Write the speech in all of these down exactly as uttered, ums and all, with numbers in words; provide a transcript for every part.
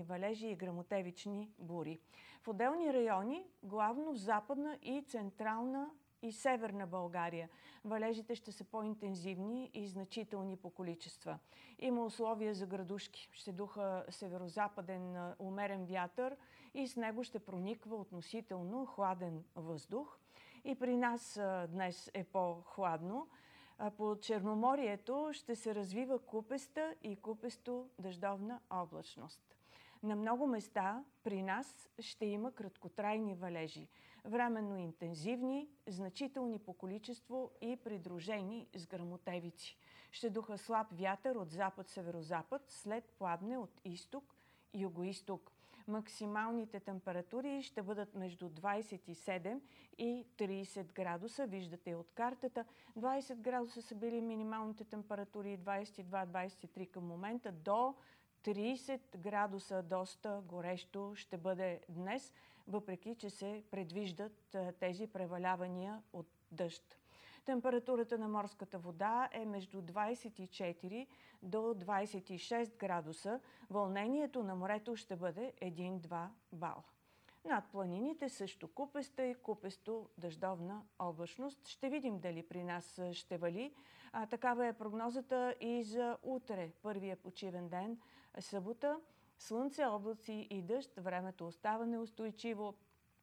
валежи и гръмотевични бури. В отделни райони, главно в Западна и Централна и Северна България, валежите ще са по-интензивни и значителни по количества. Има условия за градушки. Ще духа северо-западен умерен вятър и с него ще прониква относително хладен въздух. И при нас днес е по-хладно. По Черноморието ще се развива купеста и купесто дъждовна облачност. На много места при нас ще има краткотрайни валежи, временно интензивни, значителни по количество и придружени с гръмотевици. Ще духа слаб вятър от запад-северозапад, след пладне от изток и югоизток. Максималните температури ще бъдат между двадесет и седем и тридесет градуса. Виждате от картата. двадесет градуса са били минималните температури, двадесет и два - двадесет и три към момента. До тридесет градуса доста горещо ще бъде днес, въпреки че се предвиждат тези превалявания от дъжд. Температурата на морската вода е между двадесет и четири до двадесет и шест градуса. Вълнението на морето ще бъде един - два бала. Над планините също купеста и купесто дъждовна облачност. Ще видим дали при нас ще вали. А, такава е прогнозата и за утре, първия почивен ден, събота. Слънце, облаци и дъжд. Времето остава неустойчиво.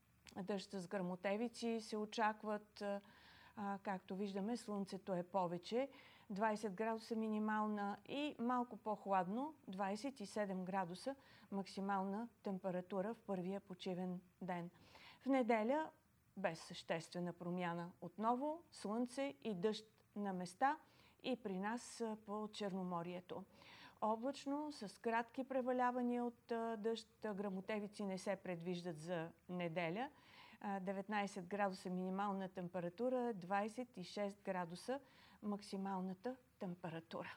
Дъжд с гръмотевици се очакват. А, както виждаме, слънцето е повече. двадесет градуса минимална и малко по-хладно, двадесет и седем градуса максимална температура в първия почивен ден. В неделя без съществена промяна. Отново слънце и дъжд на места и при нас по Черноморието. Облачно, с кратки превалявания от дъжд, гръмотевици не се предвиждат за неделя. деветнадесет градуса минимална температура, двадесет и шест градуса максималната температура.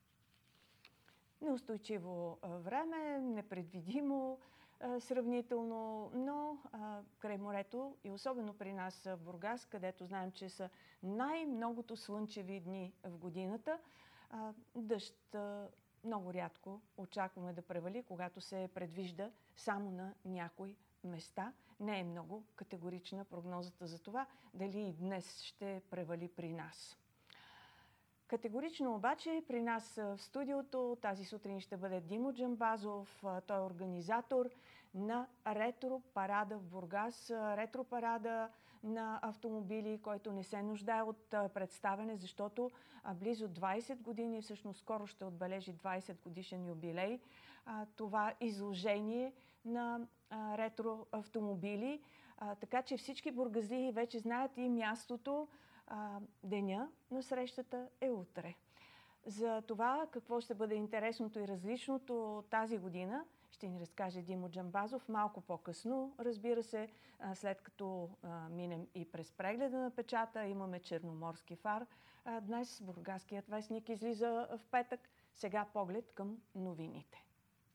Неустойчиво време, непредвидимо сравнително, но край морето и особено при нас в Бургас, където знаем, че са най-многото слънчеви дни в годината, дъжд много рядко очакваме да превали, когато се предвижда само на някой места. Не е много категорична прогнозата за това дали и днес ще превали при нас. Категорично обаче при нас в студиото тази сутрин ще бъде Димо Джамбазов. Той е организатор на ретро-парада в Бургас. Ретро-парада на автомобили, който не се нуждае от представяне, защото близо двадесет години, всъщност скоро ще отбележи двадесет годишен юбилей, това изложение на ретро автомобили. Така че всички бургазлии вече знаят и мястото. Деня на срещата е утре. За това какво ще бъде интересното и различното тази година ще ни разкаже Димо Джамбазов малко по-късно. Разбира се, след като минем и през прегледа на печата, имаме черноморски фар. Днес бургаският вестник излиза в петък. Сега поглед към новините.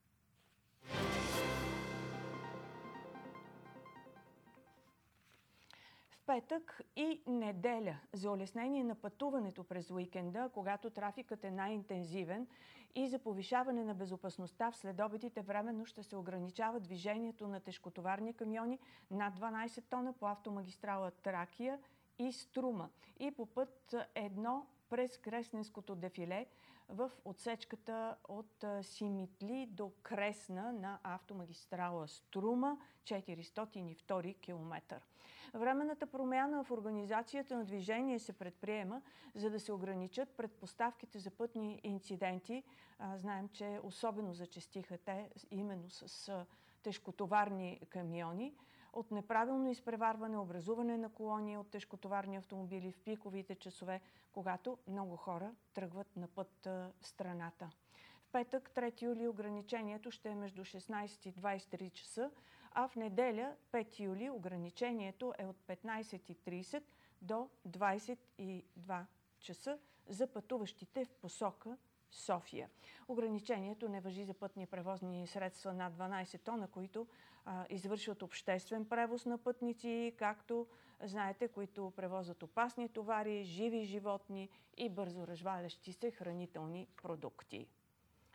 Петък и неделя за улеснение на пътуването през уикенда, когато трафикът е най-интензивен и за повишаване на безопасността в следобедите временно ще се ограничава движението на тежкотоварни камиони над дванадесет тона по автомагистрала Тракия и Струма и по път едно през Кресненското дефиле в отсечката от Симитли до Кресна на автомагистрала Струма, четиристотин и втори километър. Временната промяна в организацията на движение се предприема, за да се ограничат предпоставките за пътни инциденти. Знаем, че особено зачестиха те именно с тежкотоварни камиони. От неправилно изпреварване, образуване на колони от тежкотоварни автомобили в пиковите часове, когато много хора тръгват на път в страната. В петък, трети юли, ограничението ще е между шестнадесет и двадесет и три часа, а в неделя, пети юли, ограничението е от петнадесет и тридесет до двадесет и два часа за пътуващите в посока София. Ограничението не важи за пътни превозни средства над дванадесет тона, които а, извършват обществен превоз на пътници, както знаете, които превозват опасни товари, живи животни и бързо развалящи се хранителни продукти.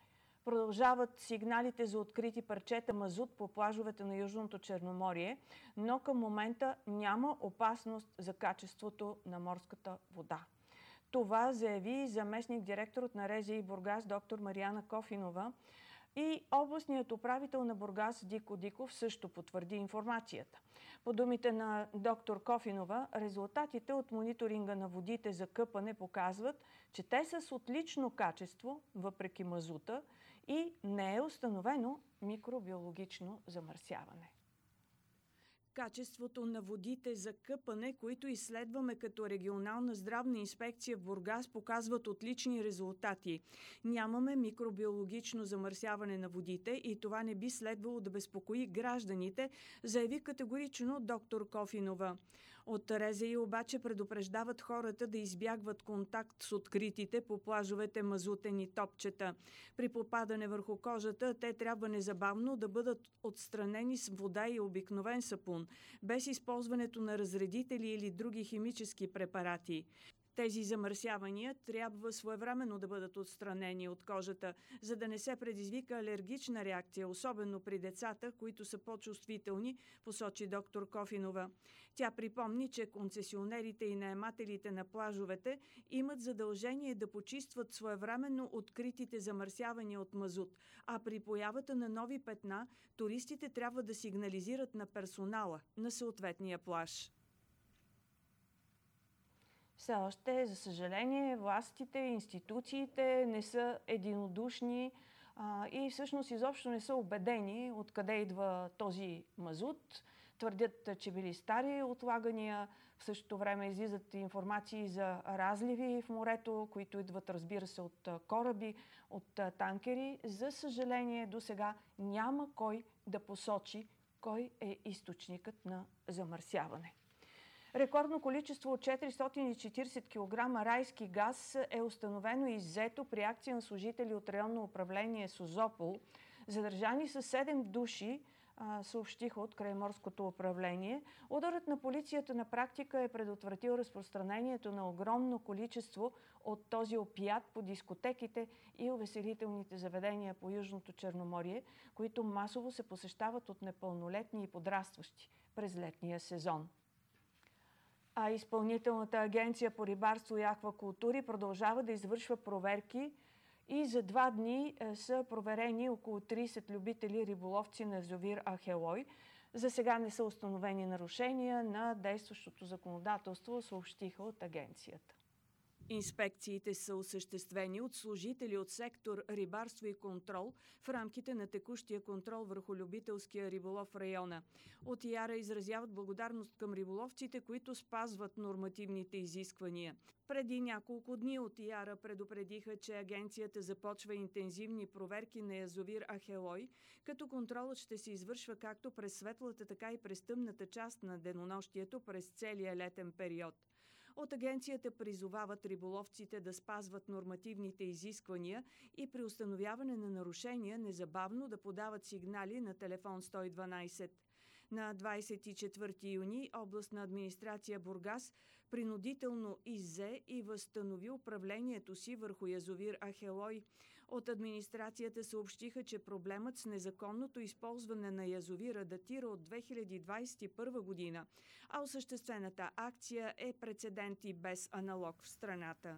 Продължават сигналите за открити парчета мазут по плажовете на Южното Черноморие, но към момента няма опасност за качеството на морската вода. Това заяви заместник директорът на РЗИ Бургас доктор Мариана Кофинова и областният управител на Бургас Дико Диков също потвърди информацията. По думите на доктор Кофинова, резултатите от мониторинга на водите за къпане показват, че те са с отлично качество, въпреки мазута, и не е установено микробиологично замърсяване. Качеството на водите за къпане, които изследваме като регионална здравна инспекция в Бургас, показват отлични резултати. Нямаме микробиологично замърсяване на водите и това не би следвало да безпокои гражданите, заяви категорично доктор Кофинова. От РЗИ обаче предупреждават хората да избягват контакт с откритите по плажовете мазутени топчета. При попадане върху кожата те трябва незабавно да бъдат отстранени с вода и обикновен сапун, без използването на разредители или други химически препарати. Тези замърсявания трябва своевременно да бъдат отстранени от кожата, за да не се предизвика алергична реакция, особено при децата, които са по-чувствителни, посочи доктор Кофинова. Тя припомни, че концесионерите и наемателите на плажовете имат задължение да почистват своевременно откритите замърсявания от мазут, а при появата на нови петна, туристите трябва да сигнализират на персонала на съответния плаж. Все още, за съжаление, властите, институциите не са единодушни а, и всъщност изобщо не са убедени откъде идва този мазут. Твърдят, че били стари отлагания. В същото време излизат информации за разливи в морето, които идват, разбира се, от кораби, от танкери. За съжаление, до сега няма кой да посочи кой е източникът на замърсяване. Рекордно количество от четиристотин и четиридесет килограма райски газ е установено и иззето при акция на служители от районно управление Созопол. Задържани са седем души, съобщиха от Крайморското управление. Ударът на полицията на практика е предотвратил разпространението на огромно количество от този опият по дискотеките и увеселителните заведения по Южното Черноморие, които масово се посещават от непълнолетни и подрастващи през летния сезон. А Изпълнителната агенция по рибарство и аквакултури продължава да извършва проверки и за два дни са проверени около тридесет любители риболовци на язовир Ахелой. За сега не са установени нарушения на действащото законодателство, съобщиха от агенцията. Инспекциите са осъществени от служители от сектор рибарство и контрол в рамките на текущия контрол върху любителския риболов в района. От ИАРА изразяват благодарност към риболовците, които спазват нормативните изисквания. Преди няколко дни от ИАРА предупредиха, че агенцията започва интензивни проверки на язовир Ахелой, като контролът ще се извършва както през светлата, така и през тъмната част на денонощието през целия летен период. От агенцията призовават риболовците да спазват нормативните изисквания и при установяване на нарушения незабавно да подават сигнали на телефон сто и дванадесет. На двадесет и четвърти юни областна администрация Бургас принудително иззе и възстанови управлението си върху язовир Ахелой. От администрацията съобщиха, че проблемът с незаконното използване на язовира датира от две хиляди двадесет и първа година, а осъществената акция е прецедент и без аналог в страната.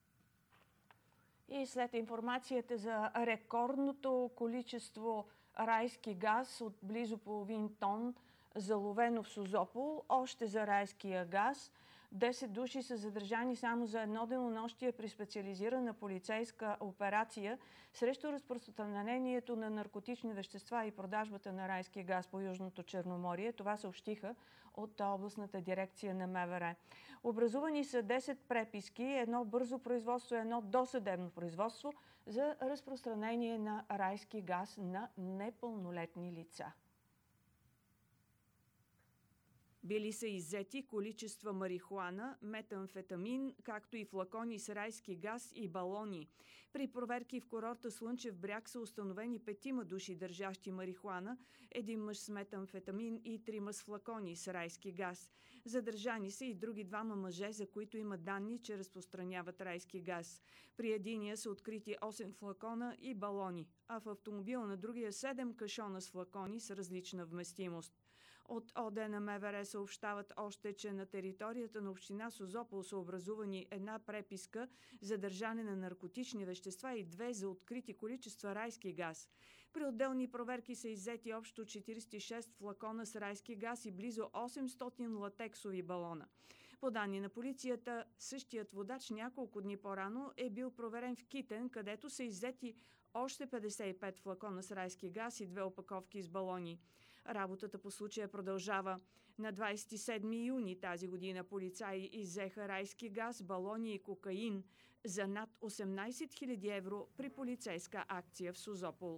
И след информацията за рекордното количество райски газ от близо половин тон, заловено в Созопол, още за райския газ. десет души са задържани само за едно денонощие при специализирана полицейска операция срещу разпространението на наркотични вещества и продажбата на райски газ по Южното Черноморие. Това съобщиха от областната дирекция на МВР. Образувани са десет преписки, едно бързо производство и едно досъдебно производство за разпространение на райски газ на непълнолетни лица. Били са иззети количества марихуана, метамфетамин, както и флакони с райски газ и балони. При проверки в курорта Слънчев бряг са установени петима души, държащи марихуана, един мъж с метамфетамин и трима с флакони с райски газ. Задържани са и други двама мъже, за които има данни, че разпространяват райски газ. При единия са открити осем флакона и балони, а в автомобила на другия седем кашона с флакони с различна вместимост. От ОД на МВР съобщават още, че на територията на община Созопол са образувани една преписка за държане на наркотични вещества и две за открити количества райски газ. При отделни проверки са иззети общо четиридесет и шест флакона с райски газ и близо осемстотин латексови балона. По данни на полицията, същият водач няколко дни по-рано е бил проверен в Китен, където са иззети още петдесет и пет флакона с райски газ и две опаковки с балони. Работата по случая продължава. На двадесет и седми юни тази година полицаи иззеха райски газ, балони и кокаин за над осемнадесет хиляди евро при полицейска акция в Созопол.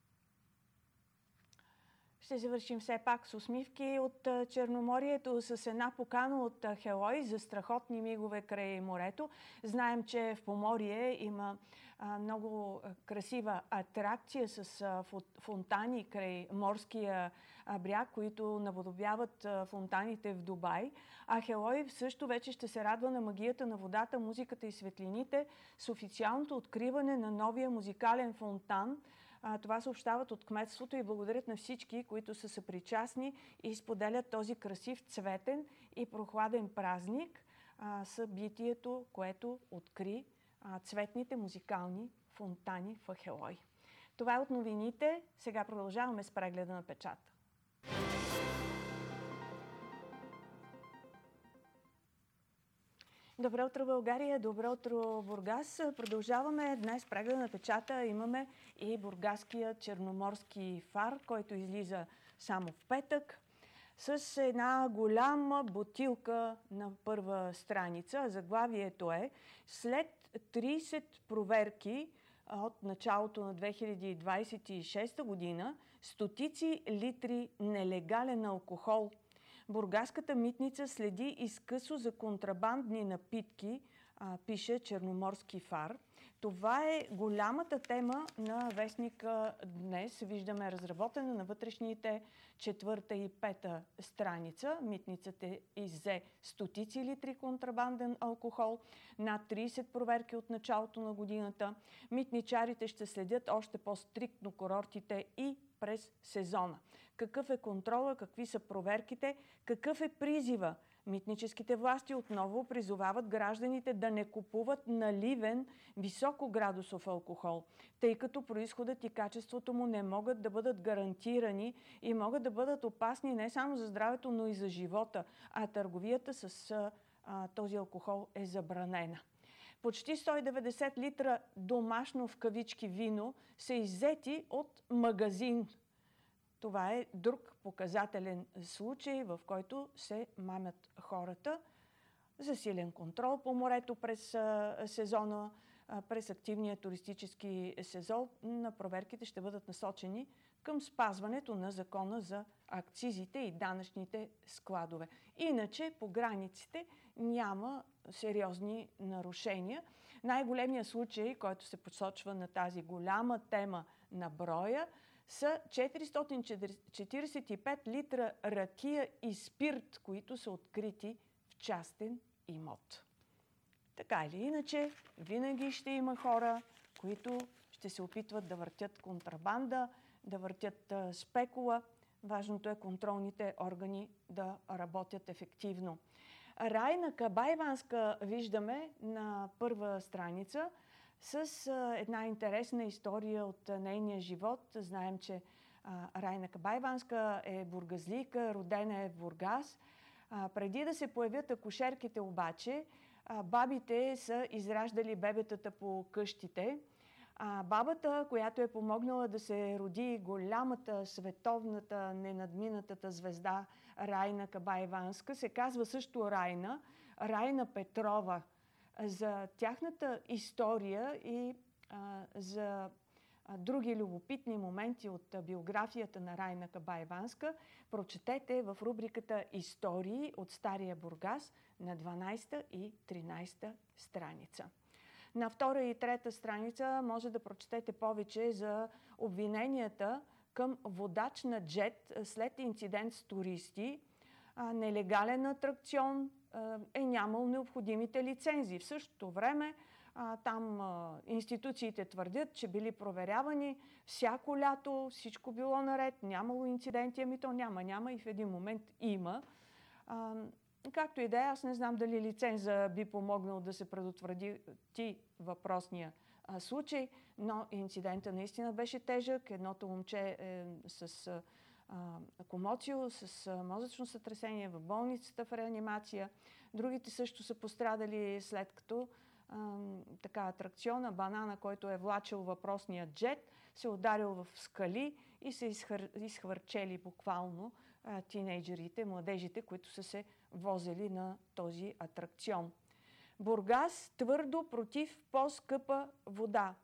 Ще завършим все пак с усмивки от Черноморието с една покана от Хелой за страхотни мигове край морето. Знаем, че в Поморие има а, много красива атракция с а, фонтани край морския а, бряг, които наподобяват а, фонтаните в Дубай. А Хелой също вече ще се радва на магията на водата, музиката и светлините с официалното откриване на новия музикален фонтан. Това съобщават от кметството и благодарят на всички, които са съпричастни и споделят този красив, цветен и прохладен празник, събитието, което откри цветните музикални фонтани в Ахелой. Това е от новините. Сега продължаваме с прегледа на печата. Добро утро, България! Добро утро, Бургас! Продължаваме днес прегледа на печата. Имаме и бургаския черноморски фар, който излиза само в петък, с една голяма бутилка на първа страница. Заглавието е: след тридесет проверки от началото на две хиляди двадесет и шеста година, стотици литри нелегален алкохол. Бургаската митница следи изкъсо за контрабандни напитки, а, пише Черноморски фар. Това е голямата тема на вестника днес. Виждаме разработена на вътрешните четвърта и пета страница. Митницата иззе стотици литри контрабанден алкохол, над тридесет проверки от началото на годината. Митничарите ще следят още по-стриктно курортите и през сезона. Какъв е контрола, какви са проверките, какъв е призива? Митническите власти отново призовават гражданите да не купуват наливен високоградусов алкохол, тъй като произходът и качеството му не могат да бъдат гарантирани и могат да бъдат опасни не само за здравето, но и за живота, а търговията с а, този алкохол е забранена. Почти сто и деветдесет литра домашно в кавички вино са иззети от магазин. Това е друг показателен случай, в който се мамят хората. Засилен контрол по морето през сезона, през активния туристически сезон. На проверките ще бъдат насочени към спазването на закона за акцизите и данъчните складове. Иначе по границите няма сериозни нарушения. Най-големият случай, който се посочва на тази голяма тема на броя, са четиристотин четиридесет и пет литра ракия и спирт, които са открити в частен имот. Така или иначе, винаги ще има хора, които ще се опитват да въртят контрабанда, да въртят спекула. Важното е контролните органи да работят ефективно. Райна Кабайванска виждаме на първа страница с една интересна история от нейния живот. Знаем, че Райна Кабайванска е бургазлийка, родена е в Бургас. Преди да се появят акушерките обаче, бабите са израждали бебетата по къщите. А бабата, която е помогнала да се роди голямата, световната, ненадминатата звезда Райна Кабайванска, се казва също Райна, Райна Петрова. За тяхната история и а, за други любопитни моменти от биографията на Райна Кабаеванска, прочетете в рубриката Истории от Стария Бургас на дванадесета и тринадесета страница. На втора и трета страница може да прочетете повече за обвиненията към водач на джет след инцидент с туристи. Нелегален атракцион, е нямал необходимите лицензии. В същото време там институциите твърдят, че били проверявани всяко лято, всичко било наред, нямало инциденти, ами то няма, няма и в един момент има. Както и да е, аз не знам дали лиценза би помогнал да се предотврати въпросния а, случай, но инцидента наистина беше тежък. Едното момче е с а, комоцио, с а, мозъчно сътресение в болницата в реанимация. Другите също са пострадали след като а, така атракциона, банана, който е влачил въпросния джет, се ударил в скали и се изхър... изхвърчели буквално а, тинейджерите, младежите, които са се возели на този атракцион. Бургас твърдо против по-скъпа вода.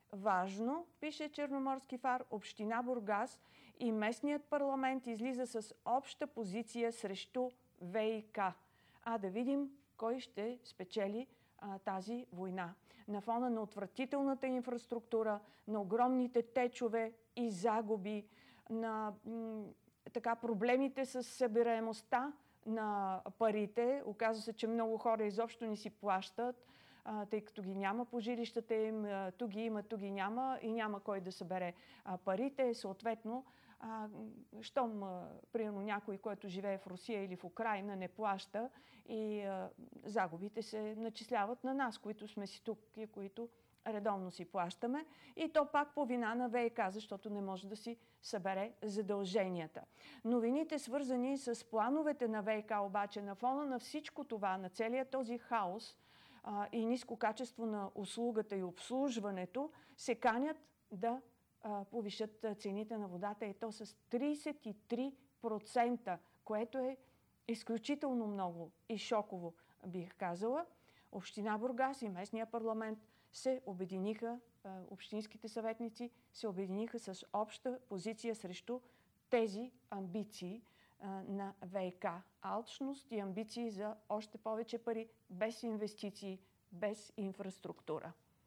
Важно, пише Черноморски фар, община Бургас и местният парламент излиза с обща позиция срещу ВиК. А да видим кой ще спечели а, тази война. На фона на отвратителната инфраструктура, на огромните течове и загуби, на м, така, проблемите с събираемостта на парите. Оказва се, че много хора изобщо не си плащат, а, тъй като ги няма по жилищата им, а, ту ги има, ту ги няма и няма кой да събере а, парите. Съответно, а, щом, а, примерно, някой, който живее в Русия или в Украйна, не плаща и а, загубите се начисляват на нас, които сме си тук и които редовно си плащаме. И то пак по вина на ВиК, защото не може да си събере задълженията. Новините, свързани с плановете на ВиК, обаче на фона на всичко това, на целият този хаос а, и ниско качество на услугата и обслужването, се канят да а, повишат цените на водата и то с тридесет и три процента, което е изключително много и шоково, бих казала. Община Бургас и местния парламент се обединиха, общинските съветници се обединиха с обща позиция срещу тези амбиции на ВиК. Алчност и амбиции за още повече пари, без инвестиции, без инфраструктура.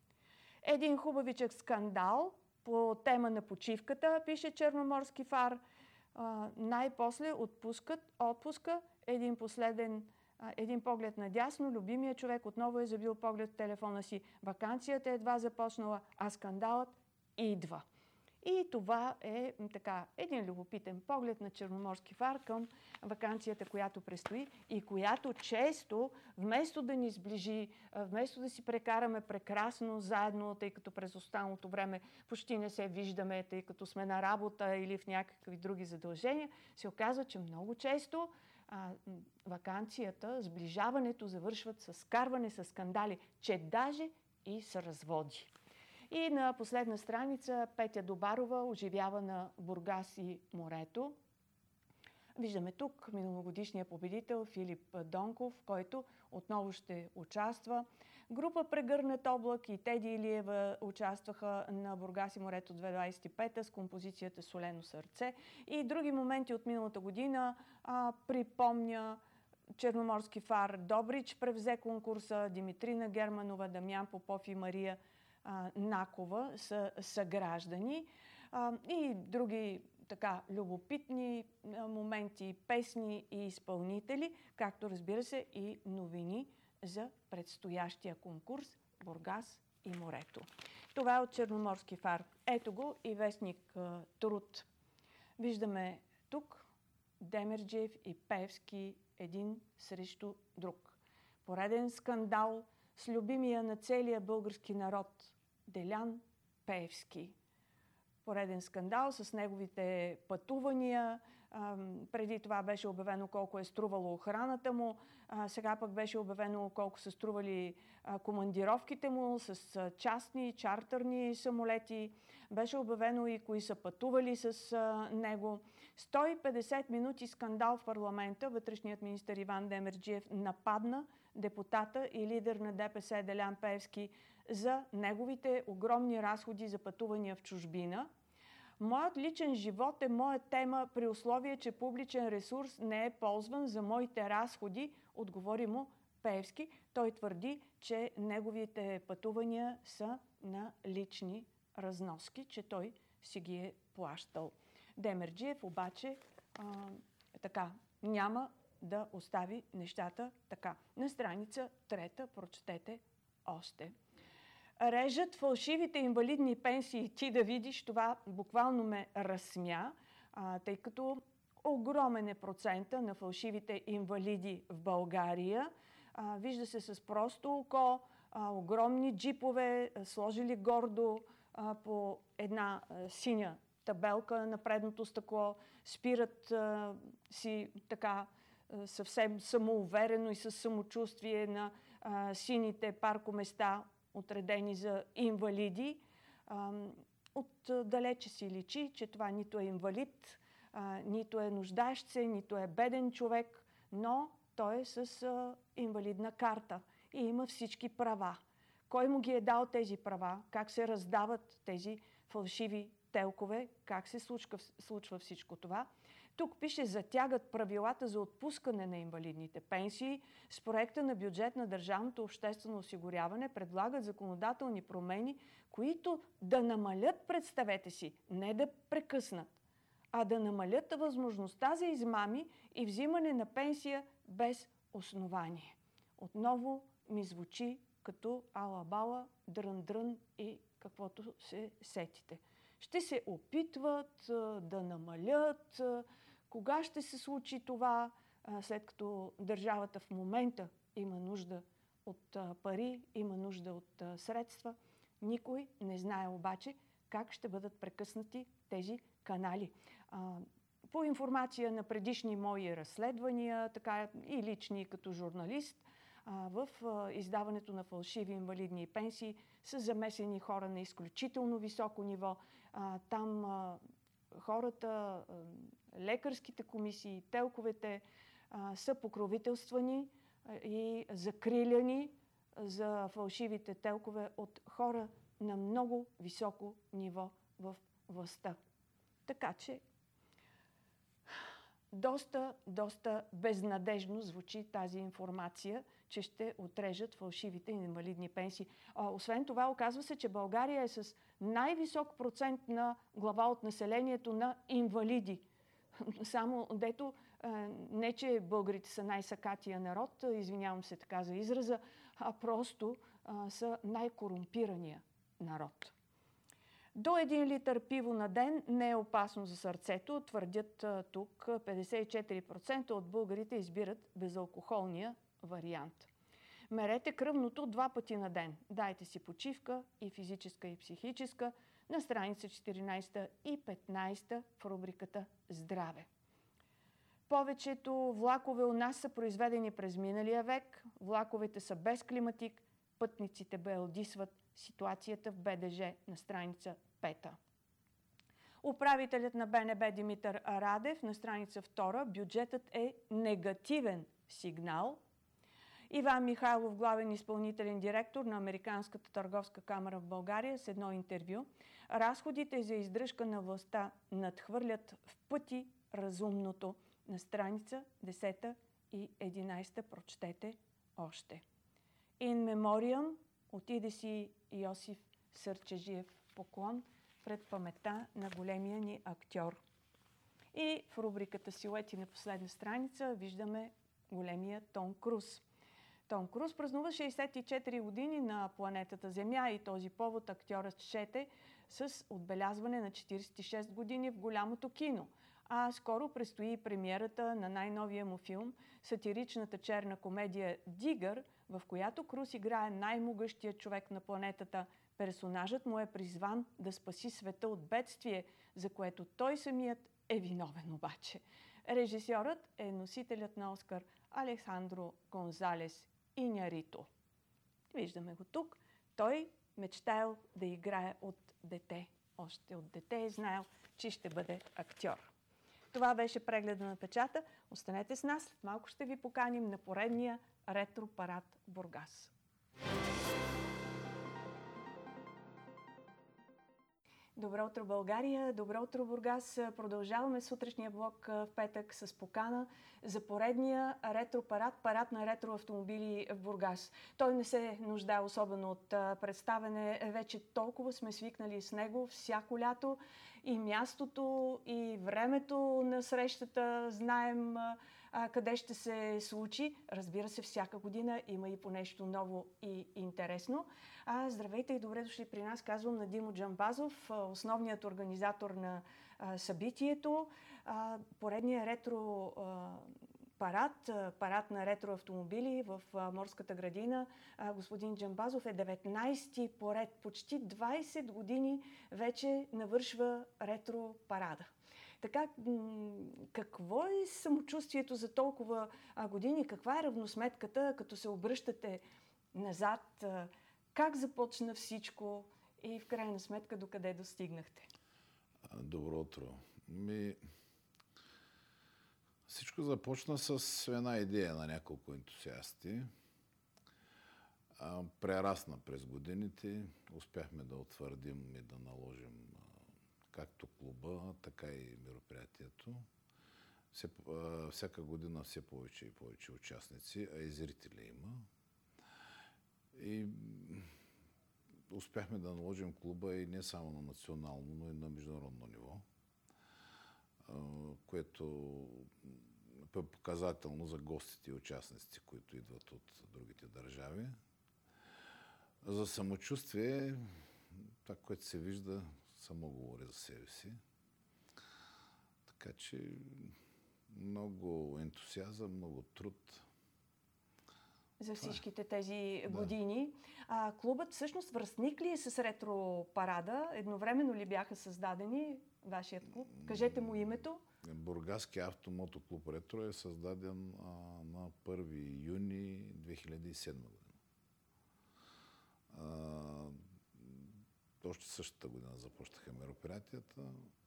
Един хубавичък скандал по тема на почивката, пише Черноморски фар. Най-после отпускат отпуска един последен Един поглед надясно, любимия човек отново е забил поглед в телефона си. Ваканцията едва започнала, а скандалът идва. И това е така един любопитен поглед на Черноморски фар към ваканцията, която предстои и която често, вместо да ни сближи, вместо да си прекараме прекрасно заедно, тъй като през останалото време почти не се виждаме, тъй като сме на работа или в някакви други задължения, се оказва, че много често А, ваканцията, сближаването завършват с скарване, с скандали, че даже и с разводи. И на последна страница Петя Добарова оживява на Бургас и морето. Виждаме тук миналогодишния победител Филип Донков, който отново ще участва. Група Прегърнат облак и Теди Илиева участваха на Бургас и морето две хиляди двадесет и пета с композицията Солено сърце. И други моменти от миналата година а, припомня Черноморски фар. Добрич превзе конкурса, Димитрина Германова, Дамян Попов и Мария а, Накова са съграждани. А, и други така любопитни моменти, песни и изпълнители, както разбира се и новини за предстоящия конкурс Бургас и морето. Това е от Черноморски фар. Ето го и вестник Труд. Виждаме тук Демерджиев и Пеевски един срещу друг. Пореден скандал с любимия на целия български народ Делян Пеевски. Пореден скандал с неговите пътувания. А, преди това беше обявено колко е струвало охраната му. А, сега пък беше обявено колко са стрували а, командировките му с а, частни, чартърни самолети. Беше обявено и кои са пътували с а, него. сто и петдесет минути скандал в парламента. Вътрешният министър Иван Демерджиев нападна депутата и лидер на ДПС Делян Пеевски за неговите огромни разходи за пътувания в чужбина. Моят личен живот е моя тема при условие, че публичен ресурс не е ползван за моите разходи, отговори му Пеевски. Той твърди, че неговите пътувания са на лични разноски, че той си ги е плащал. Демерджиев обаче а, така няма да остави нещата така. На страница трета прочетете още. Режат фалшивите инвалидни пенсии. Ти да видиш, това буквално ме разсмя, а, тъй като огромен е процента на фалшивите инвалиди в България. А, вижда се с просто око, а, огромни джипове, а, сложили гордо а, по една а, синя табелка на предното стъкло, спират а, си така а, съвсем самоуверено и със самочувствие на а, сините паркоместа, отредени за инвалиди. А, от далече си личи, че това нито е инвалид, а, нито е нуждаещ се, нито е беден човек, но той е с а, инвалидна карта и има всички права. Кой му ги е дал тези права? Как се раздават тези фалшиви телкове? Как се случва, случва всичко това? Тук пише: затягат правилата за отпускане на инвалидните пенсии. С проекта на бюджет на Държавното обществено осигуряване предлагат законодателни промени, които да намалят, представете си, не да прекъснат, а да намалят възможността за измами и взимане на пенсия без основание. Отново ми звучи като ала-бала, дрън-дрън и каквото се сетите. Ще се опитват а, да намалят. А, кога ще се случи това, а, след като държавата в момента има нужда от а, пари, има нужда от а, средства? Никой не знае обаче как ще бъдат прекъснати тези канали. А, по информация на предишни мои разследвания, така и лични като журналист, а, в а, издаването на фалшиви инвалидни пенсии са замесени хора на изключително високо ниво. А, там а, хората, а, лекарските комисии, телковете а, са покровителствани а, и закриляни за фалшивите телкове от хора на много високо ниво в властта. Така че доста, доста безнадежно звучи тази информация, че ще отрежат фалшивите инвалидни пенсии. А, освен това, оказва се, че България е с най-висок процент на глава от населението на инвалиди. Само дето, не че българите са най-сакатия народ, извинявам се така за израза, а просто а, са най-корумпирания народ. До един литър пиво на ден не е опасно за сърцето, твърдят а, тук. петдесет и четири процента от българите избират безалкохолния вариант. Мерете кръвното два пъти на ден. Дайте си почивка, и физическа, и психическа, на страница четиринадесета и петнадесета в рубриката Здраве. Повечето влакове у нас са произведени през миналия век. Влаковете са без климатик, пътниците белдисват. Ситуацията в БДЖ на страница пета. Управителят на БНБ Димитър Радев на страница втора. Бюджетът е негативен сигнал. Иван Михайлов, главен изпълнителен директор на Американската търговска камара в България, с едно интервю. Разходите за издръжка на властта надхвърлят в пъти разумното. На страница десета и единадесета прочетете още. In Memoriam отиде си Йосиф Сърчежиев. Поклон пред паметта на големия ни актьор. И в рубриката Силуети на последна страница виждаме големия Том Круз. Том Круз празнува шейсет и четири години на планетата Земя и този повод актьорът чете с отбелязване на четиридесет и шест години в голямото кино. А скоро предстои премиерата на най-новия му филм, сатиричната черна комедия «Дигър», в която Круз играе най-могъщия човек на планетата. Персонажът му е призван да спаси света от бедствие, за което той самият е виновен обаче. Режисьорът е носителят на Оскар Алехандро Гонзалес Иньярито. Виждаме го тук. Той мечтаял да играе от дете. Още от дете е знаел, че ще бъде актьор. Това беше прегледа на печата. Останете с нас. След малко ще ви поканим на поредния ретро парад Бургас. Добро утро, България! Добро утро, Бургас! Продължаваме сутрешния блок в петък с покана за поредния ретро-парад, парад на ретро-автомобили в Бургас. Той не се нуждае особено от представяне. Вече толкова сме свикнали с него всяко лято. И мястото, и времето на срещата знаем а, къде ще се случи. Разбира се, всяка година има и по нещо ново и интересно. А, здравейте и добре дошли при нас, казвам на Димо Джамбазов, основният организатор на а, събитието. А, поредния ретро а, парад, парад на ретро-автомобили в а, Морската градина. А, господин Джамбазов е деветнайсети поред. Почти двайсет години вече навършва ретро-парада. Така, какво е самочувствието за толкова а, години? Каква е равносметката, като се обръщате назад? Как започна всичко и в крайна сметка докъде достигнахте? Добро утро. Ми... Всичко започна с една идея на няколко ентусиасти. Прерасна през годините. Успяхме да утвърдим и да наложим както клуба, така и мероприятието. Все, всяка година все повече и повече участници, а и зрители има. И успяхме да наложим клуба и не само на национално, но и на международно ниво, което е показателно за гостите и участниците, които идват от другите държави. За самочувствие, това, което се вижда, само говори за себе си. Така че много ентусиазъм, много труд. За всичките тези години. Да. А, клубът всъщност връстник ли е с ретро-парада? Едновременно ли бяха създадени вашият клуб? Кажете му името. Бургаски автомотоклуб Ретро е създаден а, на първи юни две хиляди и седма година. А, още същата година започнаха мероприятията.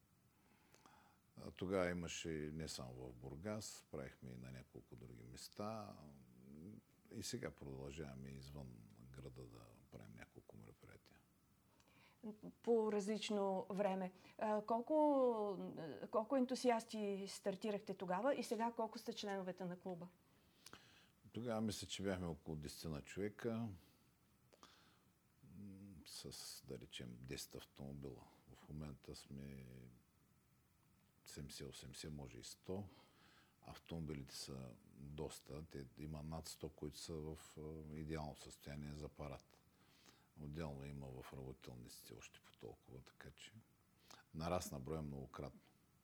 А, тогава имаше не само в Бургас, правихме и на няколко други места. И сега продължаваме извън града да правим няколко мероприятия. По различно време. А, колко, колко ентусиасти стартирахте тогава и сега колко сте членовете на клуба? Тогава мисля, че бяхме около десет на човека с, да речем, десет автомобила. В момента сме седемдесет-осемдесет, може и сто. Автомобилите са доста. Те, има над сто, които са в идеално състояние за парад. Отделно има в работилниците още по толкова, така че нарасна броя многократно.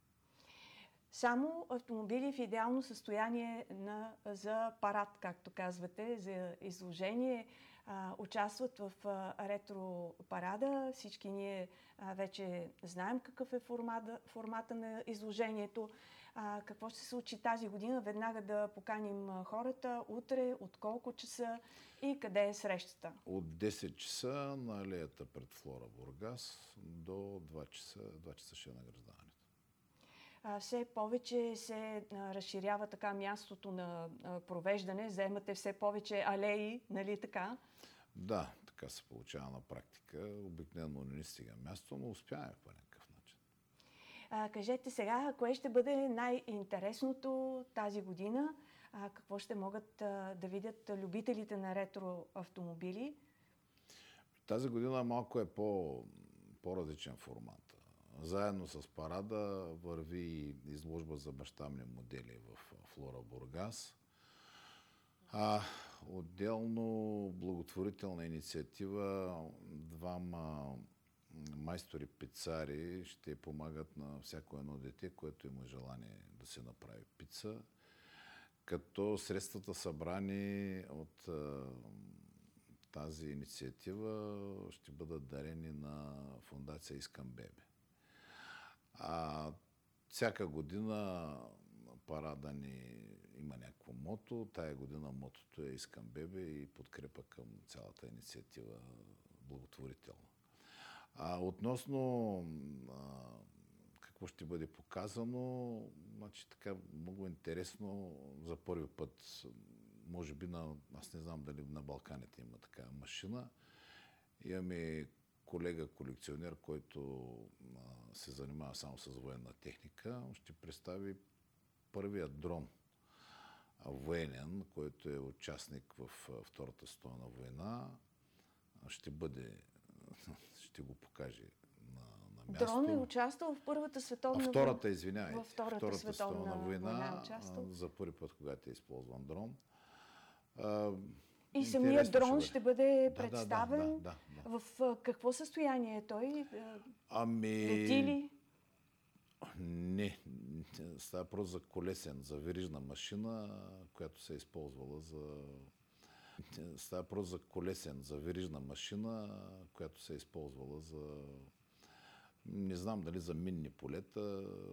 Само автомобили в идеално състояние на, за парад, както казвате, за изложение, а, участват в а, ретро-парада. Всички ние а, вече знаем какъв е формата, формата на изложението. А, какво ще се случи тази година? Веднага да поканим хората. Утре, от колко часа и къде е срещата? От десет часа на алеята пред Флора Бургас до два часа. два часа ще е награждаването. А, все повече се а, разширява така мястото на а, провеждане. Заемате все повече алеи, нали така? Да, така се получава на практика. Обикновено не стига място, но успяваме по някакъв начин. А, кажете сега, кое ще бъде най-интересното тази година? А, какво ще могат а, да видят любителите на ретро автомобили? Тази година малко е по, по-различен формат. Заедно с парада върви изложба за бащамни модели в Флора Бургас. А, отделно благотворителна инициатива, двама майстори-пицари ще помагат на всяко едно дете, което има желание да се направи пица, като средствата събрани от а, тази инициатива ще бъдат дарени на фондация Искам Бебе. А, всяка година парада ни има някакво мото. Тая година мотото е Искам Бебе и подкрепа към цялата инициатива благотворителна. А, относно а, какво ще бъде показано, значи така много интересно за първи път, може би на, аз не знам дали на Балканите има такава машина. Имаме колега колекционер, който а, се занимава само с военна техника, ще представи първият дрон военен, който е участник в а, Втората световна война. Ще бъде, ще го покаже на, на място. Дрон е участвал в Първата световна война. Втората, извинявай. Във Втората, втората световна, световна война, война а, за първи път, когато е използван дрон. А, И самият дрон ще бъде да, представен. Да, да, да, да. В какво състояние е той? Ами... Лети ли? Не. Става въпрос за колесен, за верижна машина, която се е използвала за... Става въпрос за колесен, за верижна машина, която се е използвала за... Не знам дали за минни полета,